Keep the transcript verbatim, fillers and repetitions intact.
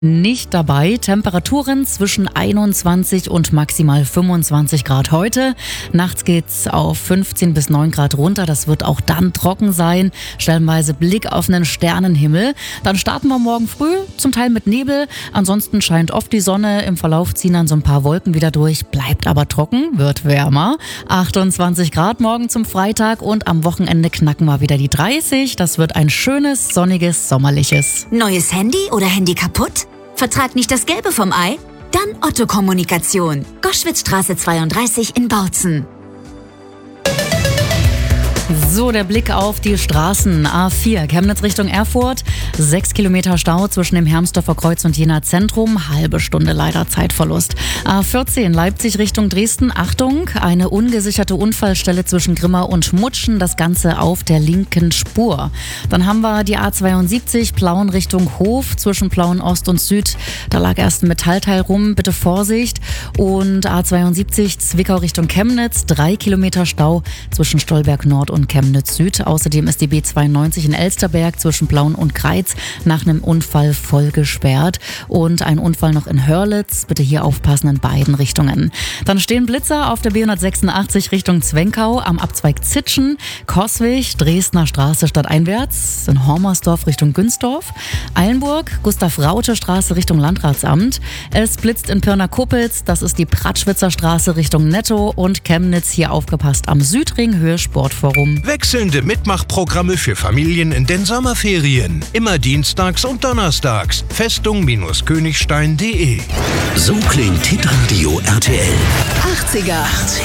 Nicht dabei. Temperaturen zwischen einundzwanzig und maximal fünfundzwanzig Grad heute. Nachts geht's auf fünfzehn bis neun Grad runter. Das wird auch dann trocken sein. Stellenweise Blick auf einen Sternenhimmel. Dann starten wir morgen früh, zum Teil mit Nebel. Ansonsten scheint oft die Sonne. Im Verlauf ziehen dann so ein paar Wolken wieder durch. Bleibt aber trocken, wird wärmer. achtundzwanzig Grad morgen zum Freitag und am Wochenende knacken wir wieder die dreißig. Das wird ein schönes, sonniges, sommerliches. Neues Handy oder Handy kaputt? Vertrag nicht das Gelbe vom Ei? Dann Otto Kommunikation. Goschwitzstraße zweiunddreißig in Bautzen. So, der Blick auf die Straßen. A vier, Chemnitz Richtung Erfurt. Sechs Kilometer Stau zwischen dem Hermsdorfer Kreuz und Jena Zentrum. Halbe Stunde leider Zeitverlust. A vierzehn, Leipzig Richtung Dresden. Achtung, eine ungesicherte Unfallstelle zwischen Grimma und Mutschen. Das Ganze auf der linken Spur. Dann haben wir die A zweiundsiebzig, Plauen Richtung Hof. Zwischen Plauen Ost und Süd. Da lag erst ein Metallteil rum. Bitte Vorsicht. Und A zweiundsiebzig, Zwickau Richtung Chemnitz. Drei Kilometer Stau zwischen Stolberg Nord und Chemnitz Süd. Außerdem ist die B zweiundneunzig in Elsterberg zwischen Plauen und Greiz nach einem Unfall voll gesperrt. Und ein Unfall noch in Hörlitz. Bitte hier aufpassen in beiden Richtungen. Dann stehen Blitzer auf der B hundertsechsundachtzig Richtung Zwenkau am Abzweig Zitschen, Coswig, Dresdner Straße stadteinwärts, in Hormersdorf Richtung Günsdorf, Eilenburg, Gustav-Raute-Straße Richtung Landratsamt. Es blitzt in Pirna-Kuppitz, das ist die Pratschwitzer Straße Richtung Netto und Chemnitz, hier aufgepasst am Südring Höhe Sportforum. Wechselnde Mitmachprogramme für Familien in den Sommerferien. Immer dienstags und donnerstags. Festung Königstein punkt de. So klingt Hitradio R T L. achtziger.